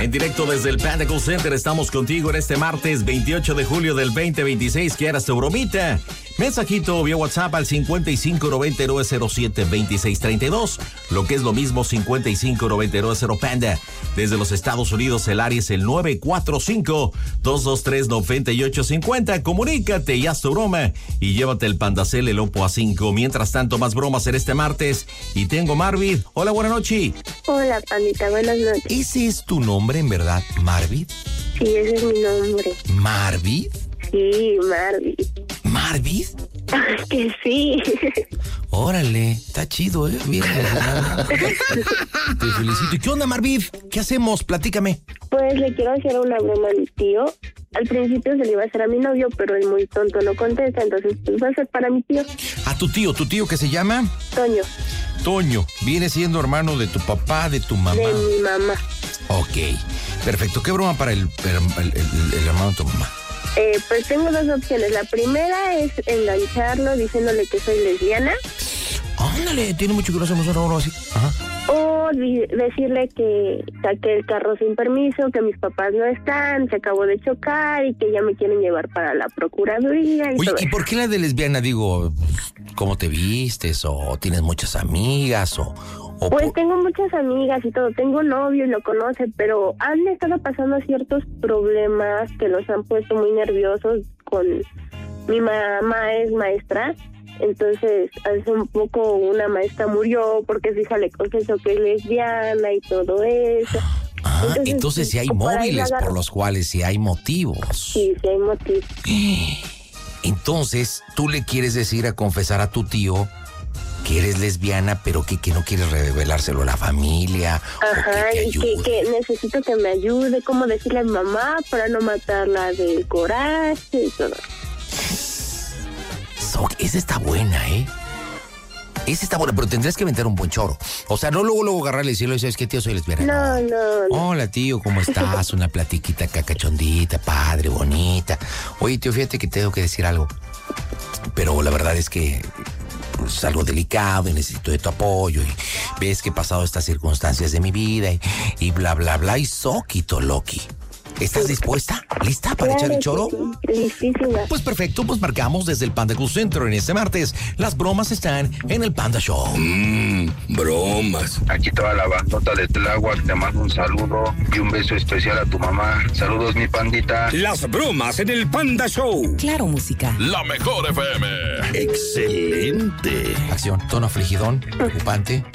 En directo desde el Panda Call Center estamos contigo en este martes 28 de julio del 2026. ¿Quieras tu bromita? Mensajito vía WhatsApp al 5599072632. Lo que es lo mismo, 5599 Panda. Desde los Estados Unidos, el área es el 945-223-9850. Comunícate y haz tu broma y llévate el Pandacel, el Oppo A5. Mientras tanto, más bromas en este martes. Y tengo Marvid. Hola, buenas noches. Hola, Pandita, buenas noches. ¿Ese es tu nombre en verdad, Marvid? Sí, ese es mi nombre. ¿Marvid? Sí, Marvid. ¿Marvid? Que sí. Órale, está chido, Mira. Te felicito. ¿Y qué onda, Marvid? ¿Qué hacemos? Platícame. Pues le quiero hacer una broma a mi tío. Al principio se le iba a hacer a mi novio, pero él muy tonto no contesta, entonces pues va a ser para mi tío. ¿A tu tío que se llama? Toño. Toño, viene siendo hermano de tu papá, de tu mamá. De mi mamá. Ok, perfecto. ¿Qué broma para el hermano de tu mamá? Pues tengo dos opciones. La primera es engancharlo diciéndole que soy lesbiana. Ándale, tiene mucho que no hacemos ahora así. Ajá. O decirle que saqué el carro sin permiso, que mis papás no están, se acabó de chocar y que ya me quieren llevar para la procuraduría. Oye, ¿y por qué la de lesbiana? Digo, ¿cómo te vistes? ¿O tienes muchas amigas? Pues tengo muchas amigas y todo, tengo novio y lo conoce, pero han estado pasando ciertos problemas que los han puesto muy nerviosos. Mi mamá es maestra, entonces hace un poco una maestra murió porque su hija le confesó que es lesbiana y todo eso. Entonces sí hay móviles por los cuales sí hay motivos. Sí hay motivos. Entonces, tú le quieres decir a confesar a tu tío que eres lesbiana, pero que no quieres revelárselo a la familia. Ajá, que necesito que me ayude, cómo decirle a mi mamá para no matarla del coraje y todo. Esa está buena, Esa está buena, pero tendrías que inventar un buen choro. O sea, no luego agarrarle y decirle, ¿sabes qué, tío? Soy lesbiana. No. Hola, tío, ¿cómo estás? Una platiquita cacachondita, padre, bonita. Oye, tío, fíjate que tengo que decir algo. Pero la verdad es que es algo delicado y necesito de tu apoyo. Y ves que he pasado estas circunstancias de mi vida y bla, bla, bla. Y soquito, Loki. ¿Estás dispuesta? ¿Lista para echar el choro? Listísima. Pues perfecto, pues marcamos desde el Panda Call Center en este martes. Las bromas están en el Panda Show. Bromas. Aquí toda la bandota de Tláhuac, te mando un saludo y un beso especial a tu mamá. Saludos, mi pandita. Las bromas en el Panda Show. Claro, música. La mejor FM. Excelente. Acción, tono afligidón, preocupante.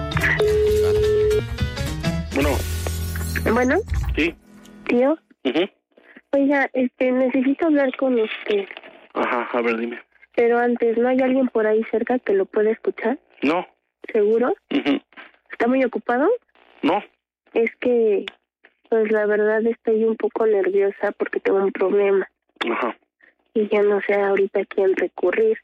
Bueno. Sí. ¿Tío? Uh-huh. Oiga, necesito hablar con usted. Ajá, a ver, dime. Pero antes, ¿no hay alguien por ahí cerca que lo pueda escuchar? No. ¿Seguro? Uh-huh. ¿Está muy ocupado? No. Es que, pues la verdad estoy un poco nerviosa porque tengo un problema. Ajá. Y ya no sé ahorita a quién recurrir.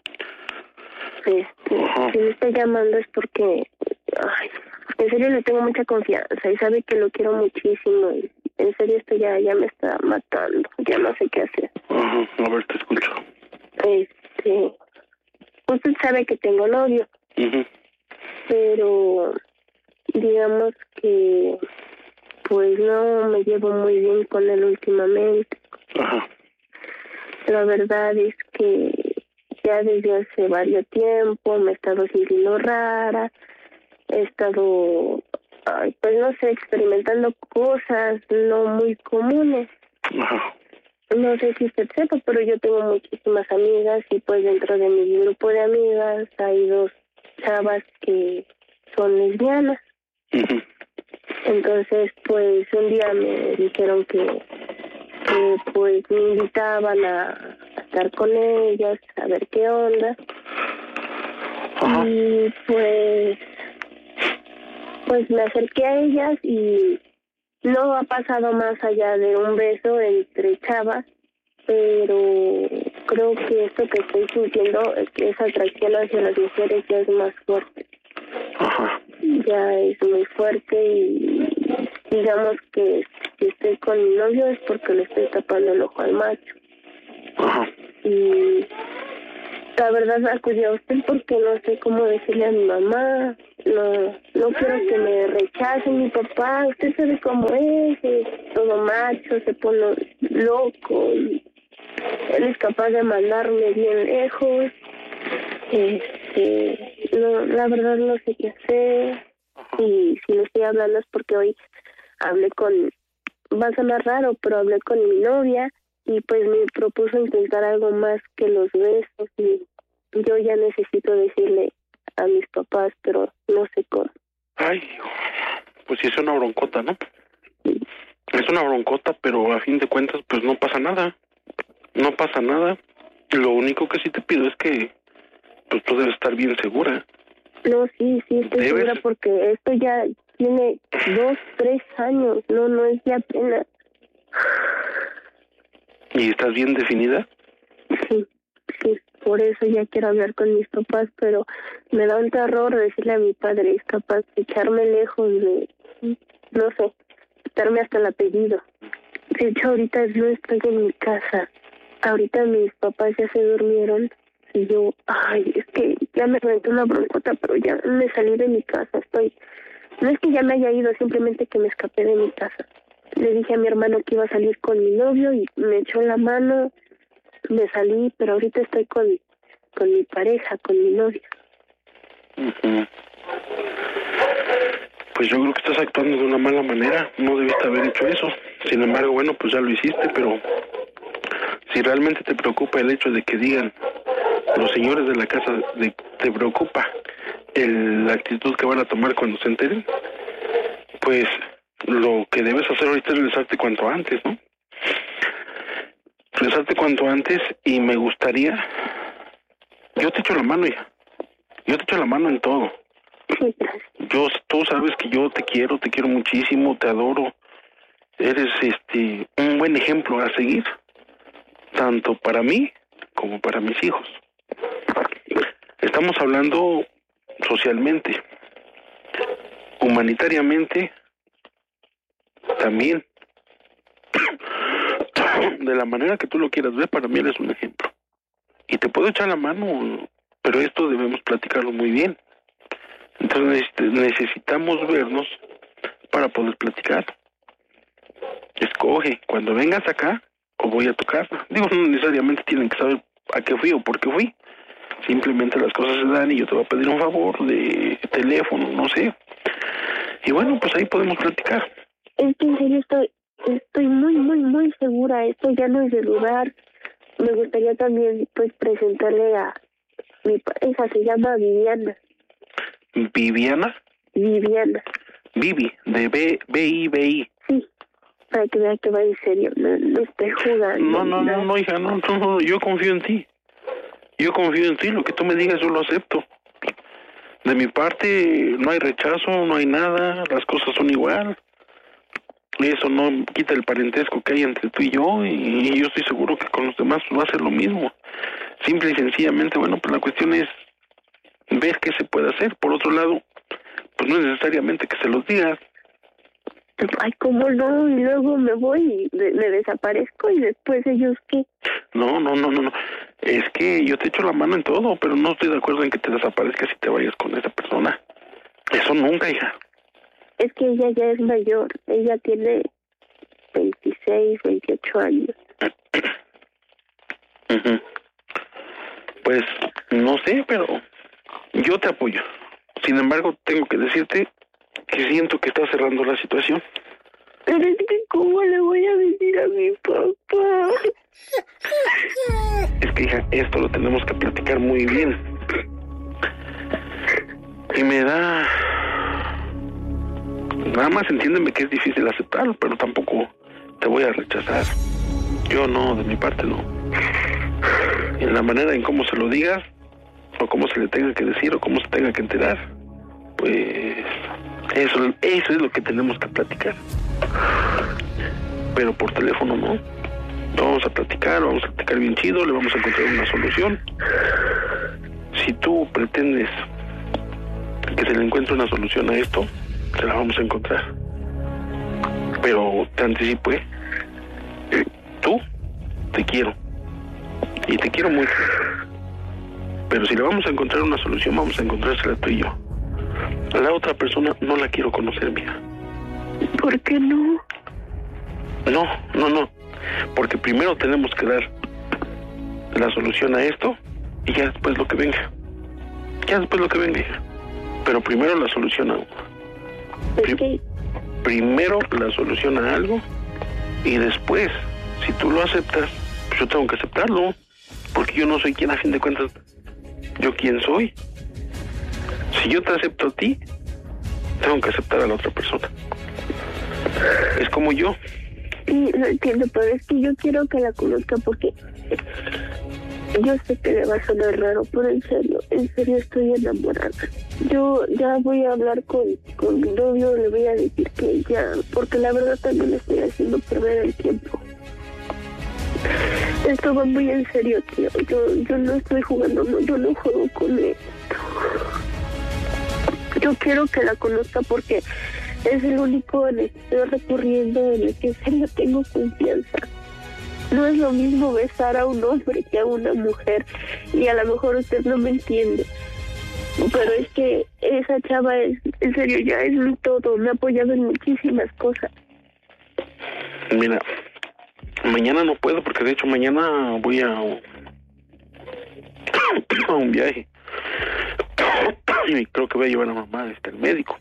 Ajá. Si me estoy llamando es porque, en serio le tengo mucha confianza y sabe que lo quiero muchísimo y en serio esto ya me está matando, ya no sé qué hacer. Ajá, a ver, te escucho. Usted sabe que tengo novio, uh-huh, pero digamos que pues no me llevo muy bien con él últimamente. Ajá. La verdad es que ya desde hace varios tiempo me he estado sintiendo rara, he estado, pues no sé, experimentando cosas no muy comunes. Ajá. No sé si usted sepa, pero yo tengo muchísimas amigas y pues dentro de mi grupo de amigas hay dos chavas que son lesbianas. Uh-huh. Entonces, pues un día me dijeron que pues me invitaban a estar con ellas, a ver qué onda. Ajá. Y pues me acerqué a ellas y no ha pasado más allá de un beso entre chavas, pero creo que esto que estoy sintiendo, esa atracción hacia las mujeres ya es más fuerte. Ajá. Ya es muy fuerte y digamos que si estoy con mi novio es porque le estoy tapando el ojo al macho. Ajá. Y la verdad acudí a usted porque no sé cómo decirle a mi mamá, no quiero que me rechace mi papá. Usted sabe cómo es todo macho, se pone loco y él es capaz de mandarme bien lejos. No, la verdad no sé qué hacer. Y si le estoy hablando es porque hoy hablé va a sonar raro, pero hablé con mi novia y pues me propuso intentar algo más que los besos y yo ya necesito decirle a mis papás, pero no sé cómo. Ay, pues sí es una broncota, ¿no? Sí. Es una broncota, pero a fin de cuentas pues no pasa nada. No pasa nada. Lo único que sí te pido es que pues tú debes estar bien segura. No, sí, estoy segura porque esto ya tiene 2, 3 años, no es de apenas. ¿Y estás bien definida? Sí, por eso ya quiero hablar con mis papás, pero me da un terror decirle a mi padre, es capaz de echarme lejos de, no sé, quitarme hasta el apellido. De hecho, ahorita no estoy en mi casa, ahorita mis papás ya se durmieron y yo, es que ya me reventó una broncota, pero ya me salí de mi casa, no es que ya me haya ido, simplemente que me escapé de mi casa. Le dije a mi hermano que iba a salir con mi novio y me echó la mano, me salí, pero ahorita estoy con mi pareja, con mi novio. Uh-huh. Pues yo creo que estás actuando de una mala manera, no debiste haber hecho eso. Sin embargo, bueno, pues ya lo hiciste, pero si realmente te preocupa el hecho de que digan los señores de la casa, te preocupa la actitud que van a tomar cuando se enteren, pues lo que debes hacer ahorita es regresarte cuanto antes, ¿no? Regresarte cuanto antes y me gustaría... Yo te echo la mano, hija. Yo te echo la mano en todo. Tú sabes que yo te quiero muchísimo, te adoro. Eres un buen ejemplo a seguir, tanto para mí como para mis hijos. Estamos hablando socialmente, humanitariamente, también. De la manera que tú lo quieras ver, para mí eres un ejemplo. Y te puedo echar la mano, pero esto debemos platicarlo muy bien. Entonces necesitamos vernos para poder platicar. Escoge, cuando vengas acá, o voy a tocar. Digo, no necesariamente tienen que saber a qué fui o por qué fui. Simplemente las cosas se dan y yo te voy a pedir un favor de teléfono, no sé. Y bueno, pues ahí podemos platicar. Es que en serio estoy muy segura. Esto ya no es de dudar. Me gustaría también pues presentarle a mi pareja, se llama Viviana. ¿Viviana? Viviana. Vivi, de B-I-B-I. Sí, para que vea que va en serio, no estoy jugando. No, hija, no, yo confío en ti. Lo que tú me digas yo lo acepto. De mi parte no hay rechazo, no hay nada, las cosas son igual. Eso no quita el parentesco que hay entre tú y yo estoy seguro que con los demás va a ser lo mismo. Simple y sencillamente, bueno, pues la cuestión es ver qué se puede hacer. Por otro lado, pues no es necesariamente que se los digas. Ay, ¿cómo no? Y luego me voy y me desaparezco y después ellos, ¿qué? No. Es que yo te echo la mano en todo, pero no estoy de acuerdo en que te desaparezcas y te vayas con esa persona. Eso nunca, hija. Es que ella ya es mayor. Ella tiene 26, 28 años. Uh-huh. Pues, no sé, pero yo te apoyo. Sin embargo, tengo que decirte que siento que estás cerrando la situación. Pero es que ¿cómo le voy a decir a mi papá? Es que, hija, esto lo tenemos que platicar muy bien. Y me da... Nada más entiéndeme que es difícil aceptarlo, pero tampoco te voy a rechazar. Yo no, de mi parte no. En la manera en cómo se lo digas, o cómo se le tenga que decir, o cómo se tenga que enterar, pues eso es lo que tenemos que platicar. Pero por teléfono no. Vamos a platicar bien chido, le vamos a encontrar una solución. Si tú pretendes que se le encuentre una solución a esto, se la vamos a encontrar. Pero te anticipo, tú te quiero. Y te quiero mucho. Pero si le vamos a encontrar una solución, vamos a encontrársela tú y yo. La otra persona no la quiero conocer, mija. ¿Por qué no? No. Porque primero tenemos que dar la solución a esto y ya después lo que venga. Hija. Pero primero la solución a algo. Okay. Primero la solución a algo y después, si tú lo aceptas, pues yo tengo que aceptarlo. Porque yo no soy quien, a fin de cuentas, ¿yo quién soy? Si yo te acepto a ti, tengo que aceptar a la otra persona. Es como yo. Sí, lo entiendo, pero es que yo quiero que la conozca porque yo sé que le va a sonar raro, pero en serio estoy enamorada. Yo ya voy a hablar con mi novio, le voy a decir que ya, porque la verdad también le estoy haciendo perder el tiempo. Esto va muy en serio, tío. Yo no estoy jugando, yo no juego con esto. Yo quiero que la conozca porque es el único en el que estoy recurriendo, en el que en serio tengo confianza. No es lo mismo besar a un hombre que a una mujer, y a lo mejor usted no me entiende, pero es que esa chava es, en serio, ya es mi todo, me ha apoyado en muchísimas cosas. Mira, mañana no puedo porque de hecho mañana voy a un viaje y creo que voy a llevar a mamá al médico.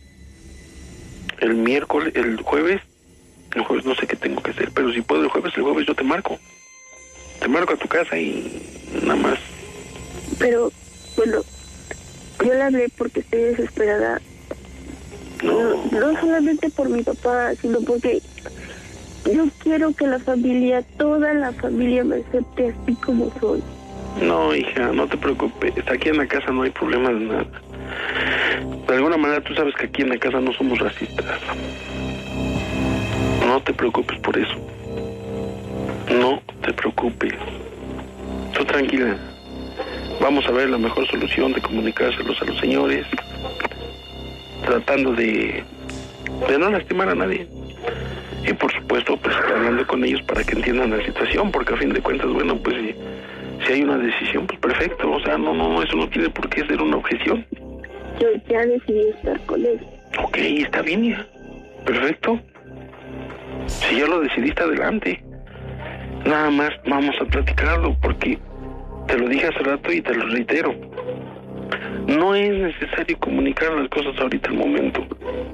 El jueves no sé qué tengo que hacer, pero si puedo el jueves yo te marco a tu casa y nada más. Pero bueno, yo le hablé porque estoy desesperada, no solamente por mi papá, sino porque yo quiero que toda la familia me acepte así como soy. No, hija, no te preocupes, aquí en la casa no hay problema de nada. De alguna manera tú sabes que aquí en la casa no somos racistas. No te preocupes por eso. No te preocupes. Tú tranquila. Vamos a ver la mejor solución de comunicárselos a los señores, tratando de no lastimar a nadie. Y por supuesto, pues hablando con ellos para que entiendan la situación, porque a fin de cuentas, bueno, pues si hay una decisión, pues perfecto. O sea, no, eso no tiene por qué ser una objeción. Yo ya decidí estar con él. Ok, está bien, hija. Perfecto. Si ya lo decidiste, adelante. Nada más vamos a platicarlo, porque te lo dije hace rato y te lo reitero. No es necesario comunicar las cosas ahorita al momento.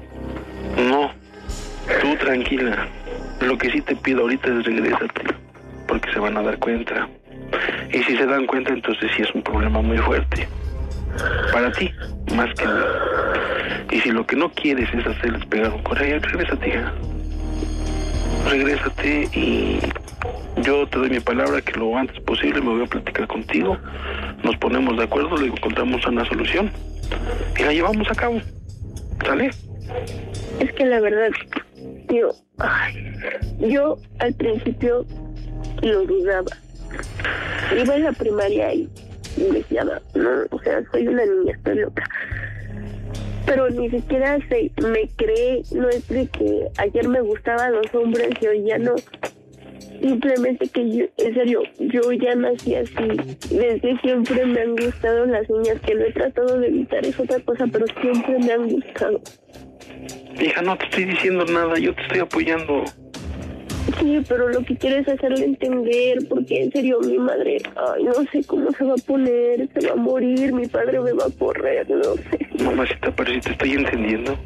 No. Tú tranquila. Lo que sí te pido ahorita es regrésate, porque se van a dar cuenta. Y si se dan cuenta, entonces sí es un problema muy fuerte. Para ti, más que mí. Y si lo que no quieres es hacerles pegar un coraje, regrésate, hija. Regrésate y yo te doy mi palabra que lo antes posible me voy a platicar contigo. Nos ponemos de acuerdo, le encontramos una solución y la llevamos a cabo. ¿Sale? Es que la verdad, tío, yo al principio lo dudaba. Iba en la primaria y me decía, no, o sea, soy una niña, estoy loca. Pero ni siquiera me cree, no es de que ayer me gustaban los hombres y hoy ya no. Simplemente que yo, en serio, yo ya nací así. Desde siempre me han gustado las niñas, que lo he tratado de evitar, es otra cosa, pero siempre me han gustado. Hija, no te estoy diciendo nada, yo te estoy apoyando. Sí, pero lo que quiero es hacerle entender, porque en serio mi madre, no sé cómo se va a poner, se va a morir, mi padre me va a correr, no sé. Mamacita, pero si te estoy entendiendo.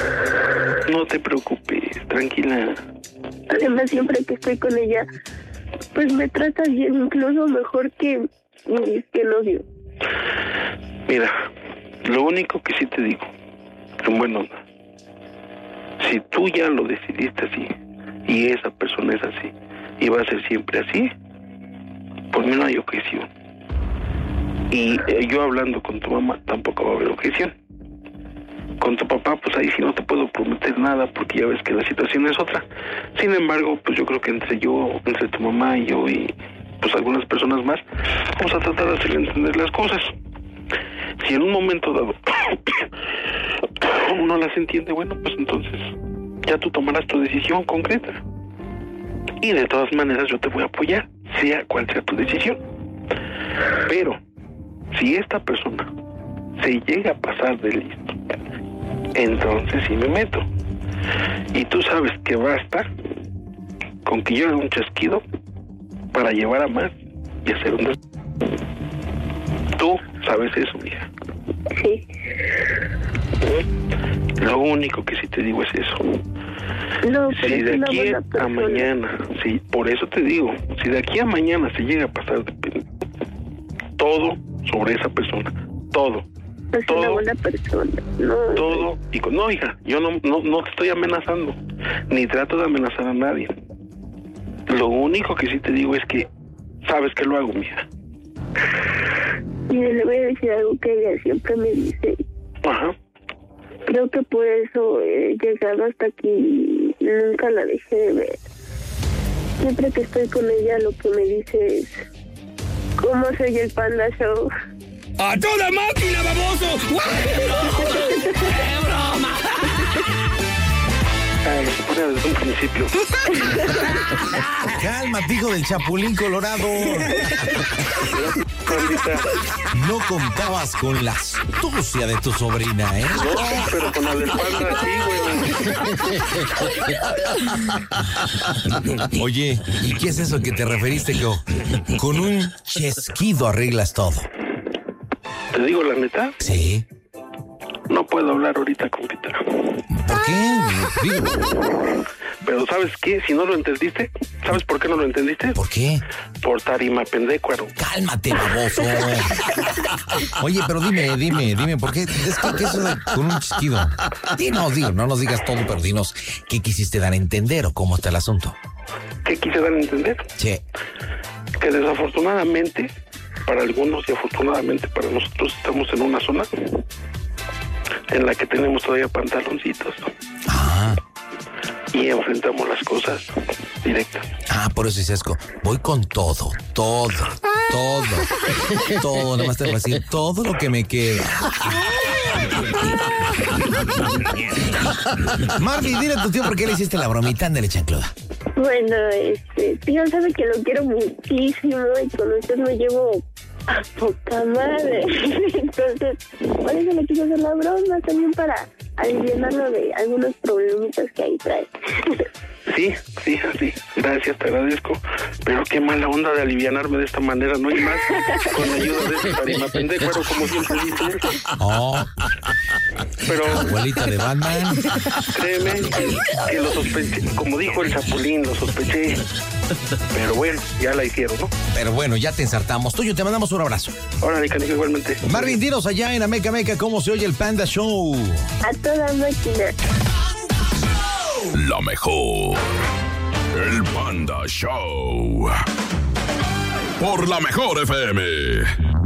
No te preocupes, tranquila. Además, siempre que estoy con ella, pues me trata bien, incluso mejor que novio. Mira, lo único que sí te digo, bueno, si tú ya lo decidiste así, y esa persona es así, y va a ser siempre así, por mí no hay objeción. Y yo hablando con tu mamá, tampoco va a haber objeción. Con tu papá, pues ahí sí no te puedo prometer nada, porque ya ves que la situación es otra. Sin embargo, pues yo creo que entre tu mamá y yo, y pues algunas personas más, vamos a tratar de hacerle entender las cosas. Si en un momento dado no las entiende, bueno, pues entonces ya tú tomarás tu decisión concreta. Y de todas maneras yo te voy a apoyar, sea cual sea tu decisión. Pero si esta persona se llega a pasar de listo entonces sí me meto. Y tú sabes que basta con que yo haga un chasquido para llevar a más y hacer un Tú sabes eso, mija. Sí. Lo único que sí te digo es eso. No, Si pero de es una aquí buena a persona. mañana, sí, por eso te digo, si de aquí a mañana se llega a pasar todo sobre esa persona, todo. Es una buena persona. No, Todo. Y no, hija, yo no te estoy amenazando, ni trato de amenazar a nadie. Lo único que sí te digo es que sabes que lo hago, mija. y le voy a decir algo que ella siempre me dice. Ajá. Creo que por eso he llegado hasta aquí. Nunca la dejé de ver. Siempre que estoy con ella, lo que me dice es: ¿cómo soy el Panda Show? ¡A toda máquina, baboso! ¡Qué broma! Lo suponía desde un principio. Cálmate, hijo del Chapulín Colorado. Pandita. No contabas con la astucia de tu sobrina, ¿eh? No, pero con la del Panda sí, güey. Oye, ¿y qué es eso que te referiste que con un chasquido arreglas todo? Te digo la neta, Sí. no puedo hablar ahorita, compita. ¿Por qué? Digo, Pero ¿sabes qué? Si no lo entendiste, ¿sabes por qué no lo entendiste? ¿por qué? Por tarima pendécuaro. Cálmate, baboso. Oye, pero dime, ¿por qué? Es que eso de con un chasquido. No nos digas todo, pero dinos qué quisiste dar a entender o cómo está el asunto. ¿Qué quise dar a entender? Sí. Que desafortunadamente, para algunos y afortunadamente para nosotros, estamos en una zona en la que tenemos todavía pantaloncitos Ah, y enfrentamos las cosas directas. por eso dices, voy con todo, nada más te voy a decir todo lo que me queda. Marvin, dile a tu tío por qué le hiciste la bromita, ándale, chancluda. Bueno, tío sabe que lo quiero muchísimo y con usted me llevo a poca madre. Entonces, por eso le quiso hacer la broma, también para aliviarlo de algunos problemitas que ahí trae. Sí, gracias, te agradezco. Pero qué mala onda de alivianarme de esta manera, no hay más. Con la ayuda de ese tarima pendécuaro, como siempre dices. Oh, Pero abuelita de Batman. créeme que lo sospeché, como dijo el Chapulín, lo sospeché. Pero bueno, ya la hicieron, ¿no? Pero bueno, ya te ensartamos. Tuyo, te mandamos un abrazo. Órale, canijo, igualmente. Marvin, dinos allá en Ameca Meca cómo se oye el Panda Show. A toda máquina. La mejor. El Panda Show. Por la mejor FM.